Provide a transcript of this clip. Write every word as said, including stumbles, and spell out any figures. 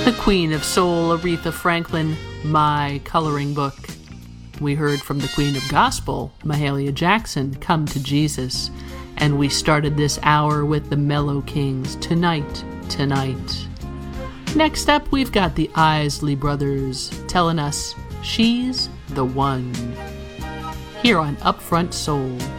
The Queen of Soul, Aretha Franklin, My Coloring Book. We heard from the Queen of Gospel, Mahalia Jackson, Come to Jesus. And we started this hour with the Mellow Kings, Tonight, Tonight. Next up, we've got the Isley Brothers telling us She's the One. Here on Upfront Soul.